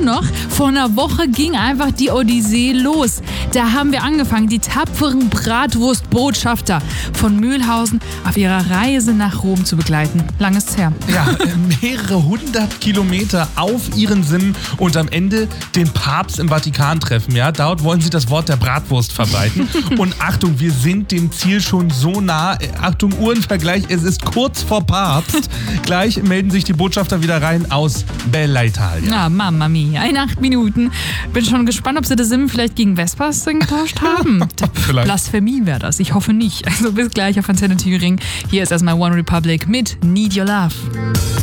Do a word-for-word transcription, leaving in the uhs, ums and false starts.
noch, vor einer Woche ging einfach die Odyssee los. Da haben wir angefangen, die tapferen Bratwurstbotschafter von Mühlhausen auf ihrer Reise nach Rom zu begleiten. Lang ist's her. Ja, mehrere hundert Kilometer auf ihren Sinnen und am Ende den Papst im Vatikan treffen. Ja, dort wollen sie das Wort der Bratwurst verbreiten. Und Achtung, wir sind dem Ziel schon so nah. Achtung, Uhrenvergleich, es ist kurz vor Papst. Gleich melden sich die Botschafter wieder rein aus Bella Italia. Na, Mamma mia, in acht Minuten. Bin schon gespannt, ob sie das Sim vielleicht gegen Vespas dann getauscht haben. Vielleicht. Blasphemie wäre das. Ich hoffe nicht. Also bis gleich auf Antenne Thüringen. Hier ist erstmal One Republic mit Need Your Love.